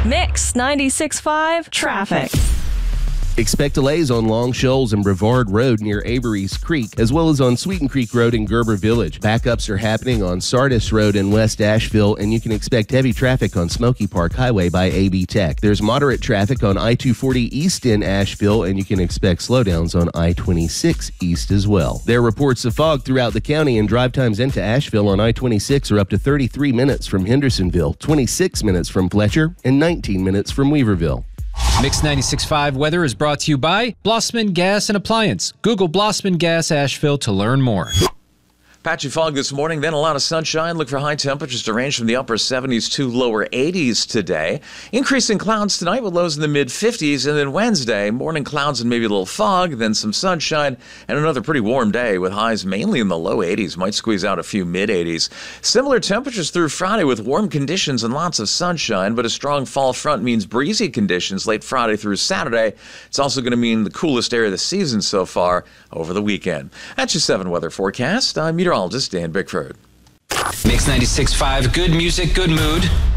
Mix 96.5 traffic. Expect delays on Long Shoals and Brevard Road near Avery's Creek, as well as on Sweeten Creek Road in Gerber Village. Backups are happening on Sardis Road in West Asheville, and you can expect heavy traffic on Smoky Park Highway by AB Tech. There's moderate traffic on I-240 East in Asheville, and you can expect slowdowns on I-26 East as well. There are reports of fog throughout the county, and drive times into Asheville on I-26 are up to 33 minutes from Hendersonville, 26 minutes from Fletcher, and 19 minutes from Weaverville. Mix 96.5 weather is brought to you by Blossman Gas and Appliance. Google Blossman Gas Asheville to learn more. Patchy fog this morning, then a lot of sunshine. Look for high temperatures to range from the upper 70s to lower 80s today. Increasing clouds tonight with lows in the mid-50s. And then Wednesday, morning clouds and maybe a little fog, then some sunshine, and another pretty warm day with highs mainly in the low 80s. Might squeeze out a few mid-80s. Similar temperatures through Friday with warm conditions and lots of sunshine, but a strong fall front means breezy conditions late Friday through Saturday. It's also going to mean the coolest area of the season so far over the weekend. That's your 7 weather forecast. I'm meteorologist Dan Bickford. Mix 96.5, good music, good mood.